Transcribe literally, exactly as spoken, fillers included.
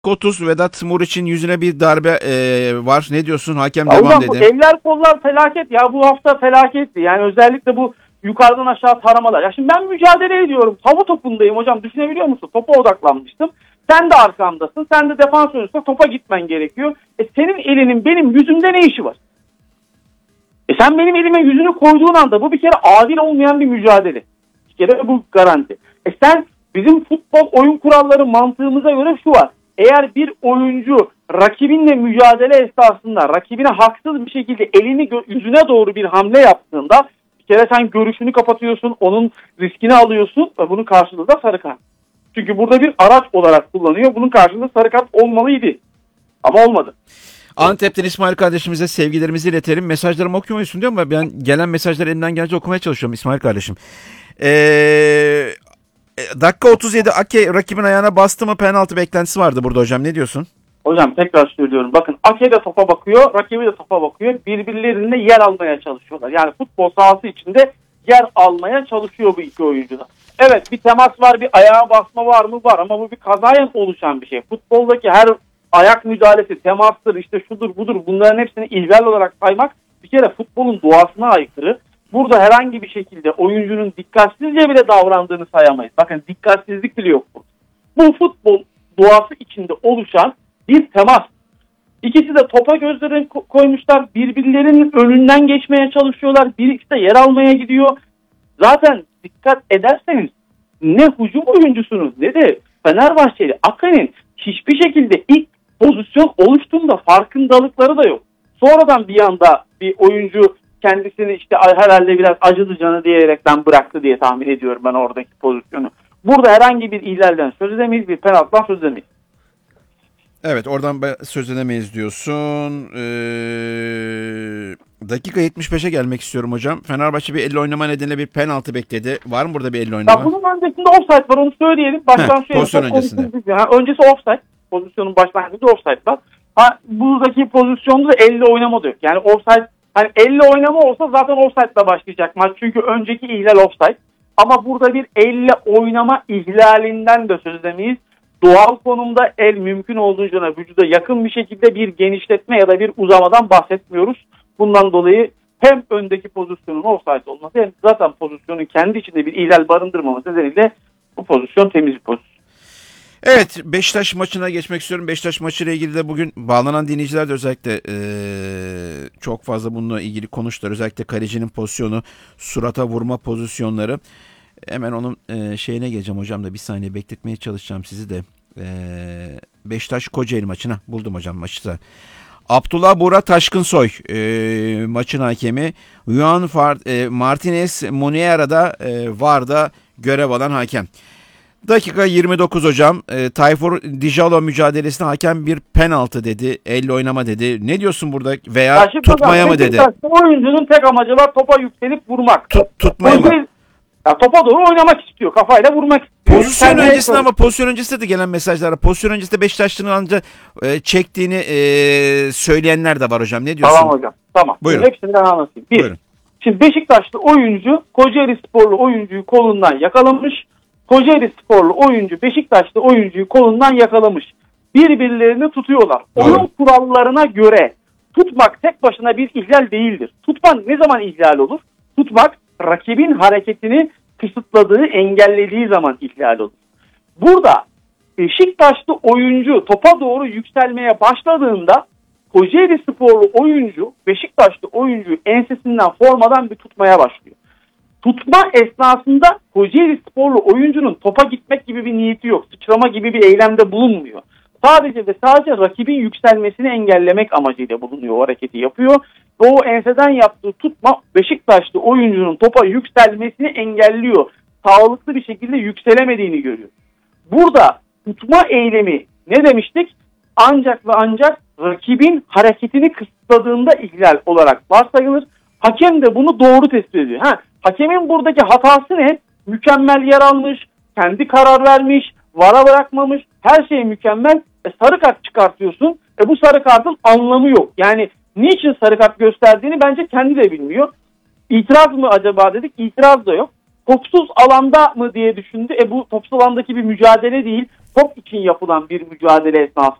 otuz Vedat Muriç'in yüzüne bir darbe e, var. Ne diyorsun? Hakem Ya devam hocam, dedi. bu eller kollar felaket ya. Bu hafta felaketti. Yani özellikle bu yukarıdan aşağı taramalar. Ya şimdi ben mücadele ediyorum. Hava topundayım hocam. Düşünebiliyor musun? Topa odaklanmıştım. Sen de arkamdasın. Sen de defans oyuncusun. Topa gitmen gerekiyor. E senin elinin benim yüzümde ne işi var? E sen benim elime yüzünü koyduğun anda bu bir kere adil olmayan bir mücadele. Bir kere bu garanti. E sen bizim futbol oyun kuralları mantığımıza göre şu var. Eğer bir oyuncu rakibinle mücadele esnasında rakibine haksız bir şekilde elini yüzüne doğru bir hamle yaptığında bir kere sen görüşünü kapatıyorsun, onun riskini alıyorsun ve bunun karşılığı da sarı kart. Çünkü burada bir araç olarak kullanıyor. Bunun karşılığı sarı kart olmalıydı. Ama olmadı. Antep'ten İsmail kardeşimize sevgilerimizi iletelim. Mesajlarımı okumuyorsun diyor ama ben gelen mesajları elimden gelince okumaya çalışıyorum İsmail kardeşim. Eee... Dakika otuz yedi Ake rakibin ayağına bastı mı penaltı beklentisi vardı burada hocam. Ne diyorsun? Hocam tekrar söylüyorum. Bakın Ake de topa bakıyor, rakibi de topa bakıyor. Birbirlerine yer almaya çalışıyorlar. Yani futbol sahası içinde yer almaya çalışıyor bu iki oyuncu da. Evet, bir temas var, bir ayağa basma var mı? Var ama bu bir kazaya oluşan bir şey. Futboldaki her ayak müdahalesi, temastır, işte şudur budur, bunların hepsini ihlal olarak saymak bir kere futbolun doğasına aykırı. Burada herhangi bir şekilde oyuncunun dikkatsizce bile davrandığını sayamayız. Bakın dikkatsizlik bile yok bu. Bu futbol doğası içinde oluşan bir temas. İkisi de topa gözlerini koymuşlar. Birbirlerinin önünden geçmeye çalışıyorlar. Bir ikisi de yer almaya gidiyor. Zaten dikkat ederseniz ne hücum oyuncusunuz ne de Fenerbahçeli Akın'ın hiçbir şekilde ilk pozisyon oluştuğunda farkındalıkları da yok. Sonradan bir anda bir oyuncu kendisini işte herhalde biraz acıdı canı diyerekten bıraktı diye tahmin ediyorum ben oradaki pozisyonu. Burada herhangi bir ihlalden söz edemeyiz, bir penaltıdan söz edemeyiz. Evet, oradan söz edemeyiz diyorsun. Ee, dakika yetmiş beşe gelmek istiyorum hocam. Fenerbahçe bir elle oynama nedeniyle bir penaltı bekledi. Var mı burada bir elle oynama? Ya bunun öncesinde offside var, onu söyleyelim. Baştan Heh, pozisyon öncesinde. Ha, öncesi offside. Pozisyonun başlangıcı offside var. Ha, buradaki pozisyonda da elle oynama da yok. Yani offside, hani elle oynama olsa zaten offside'la başlayacak maç. Çünkü önceki ihlal offside. Ama burada bir elle oynama ihlalinden de söz edemeyiz. Doğal konumda el mümkün olduğunca vücuda yakın bir şekilde bir genişletme ya da bir uzamadan bahsetmiyoruz. Bundan dolayı hem öndeki pozisyonun offside olması hem zaten pozisyonun kendi içinde bir ihlal barındırmaması nedeniyle bu pozisyon temiz bir pozisyon. Evet, Beşiktaş maçına geçmek istiyorum. Beşiktaş maçıyla ilgili de bugün bağlanan dinleyiciler de özellikle ee, çok fazla bununla ilgili konuştular. Özellikle kalecinin pozisyonu, surata vurma pozisyonları. Hemen onun e, şeyine geleceğim hocam da bir saniye bekletmeye çalışacağım sizi de. E, Beşiktaş Kocaeli maçına buldum hocam maçı da. Abdullah Buğra Taşkınsoy e, maçın hakemi. Juan Far, e, Martinez Muniera'da e, VAR'da görev alan hakem. Dakika yirmi dokuz hocam. E, Tayfur Dijalo mücadelesine hakem bir penaltı dedi. Elle oynama dedi. Ne diyorsun burada? Veya ya tutmaya mı dedi? Oyuncunun tek amacı var topa yükselip vurmak. Tut, tutmaya mı? Ya topa doğru oynamak istiyor. Kafayla vurmak istiyor. Pozisyon Sen öncesinde ama pozisyon öncesinde de gelen mesajlara pozisyon öncesinde Beşiktaşlı'nın anca e, çektiğini e, söyleyenler de var hocam. Ne diyorsun? Tamam hocam. Tamam. Buyurun. Hepsinden anlatayım. Bir. Buyurun. Şimdi Beşiktaşlı oyuncu Kocaeli Sporlu oyuncuyu kolundan yakalamış. Kocaeli Sporlu oyuncu Beşiktaşlı oyuncuyu kolundan yakalamış. Birbirlerini tutuyorlar. Doğru. Oyun kurallarına göre tutmak tek başına bir ihlal değildir. Tutmak ne zaman ihlal olur? Tutmak rakibin hareketini kısıtladığı, engellediği zaman ihlal olur. Burada Beşiktaşlı oyuncu topa doğru yükselmeye başladığında Kocaeli Sporlu oyuncu Beşiktaşlı oyuncuyu ensesinden formadan bir tutmaya başlıyor. Tutma esnasında Kocaeli Sporlu oyuncunun topa gitmek gibi bir niyeti yok. Sıçrama gibi bir eylemde bulunmuyor. Sadece ve sadece rakibin yükselmesini engellemek amacıyla bulunuyor, o hareketi yapıyor. Ve o enseden yaptığı tutma Beşiktaşlı oyuncunun topa yükselmesini engelliyor. Sağlıklı bir şekilde yükselemediğini görüyor. Burada tutma eylemi ne demiştik? Ancak ve ancak rakibin hareketini kısıtladığında ihlal olarak varsayılır. Hakem de bunu doğru tespit ediyor. Ha, hakemin buradaki hatası ne? Mükemmel yer almış, kendi karar vermiş, vara bırakmamış, her şey mükemmel. E, sarı kart çıkartıyorsun. E, bu sarı kartın anlamı yok. Yani niçin sarı kart gösterdiğini bence kendi de bilmiyor. İtiraz mı acaba dedik, itiraz da yok. Topsuz alanda mı diye düşündü. E bu topsuz alandaki bir mücadele değil. top için yapılan bir mücadele esnasında